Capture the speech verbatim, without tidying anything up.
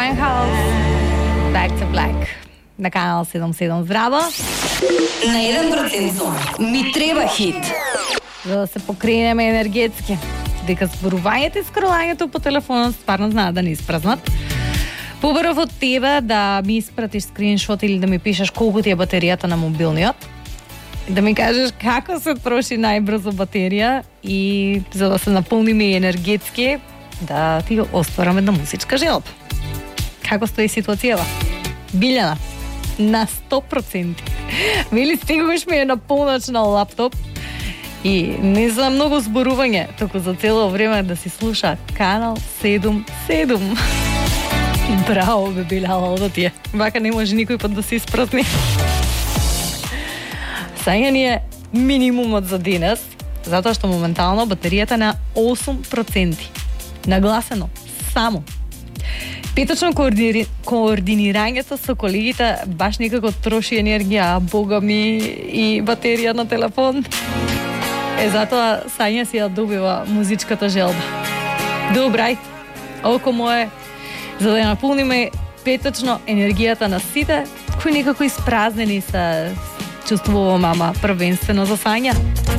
Winehouse, Back to Black. На канал седум седум, здраво. На еден процент зона. Ми треба хит. За да се покренеме енергетски. Дека зборувањето и скролањето по телефонот стварно знаат да не испразнат. Побарав од тебе да ми испратиш скриншот или да ми пишеш колку ти е батеријата на мобилниот. Да ми кажеш како се троши најбрзо батерија и за да се наполниме енергетски, да ти оствараме една музичка желба. Како стои ситуацијава? Билјана, на сто проценти. Вели стигуваш ми е на полноќ на лаптоп и не за многу зборување, току за цело време да си слуша канал седум седум. Браво, бе, Билјана, да ти е. Вака не може никој пат да се испразни. Сања ни е минимумот за денес, затоа што моментално батеријата на осум проценти. Нагласено, само. Петочно координи... координирањето со колегите баш некако троши енергија, бога ми, и батерија на телефон. Е, затоа Сања си ја добива музичката желба. Добрај, око мое, за да ја наполниме петочно енергијата на сите, кои некако испразнени се чувствува мама, првенствено за Сања.